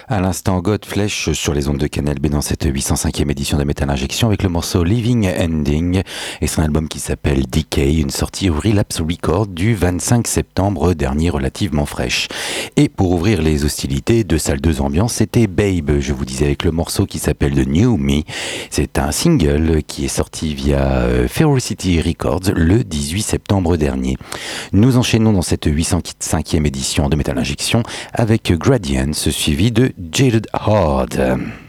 À l'instant, Godflesh sur les ondes de Canal B dans cette 805e édition de Metal Injection avec le morceau Living Ending et son album qui s'appelle Decay, une sortie au Relapse Records du 25 septembre dernier, relativement fraîche. Et pour ouvrir les hostilités de Salle 2 Ambiance, c'était Babe, je vous disais, avec le morceau qui s'appelle The New Me. C'est un single qui est sorti via Ferocity Records le 18 septembre dernier. Nous enchaînons dans cette 805e édition de Metal Injection avec Gradients, suivi de Jaded Hard.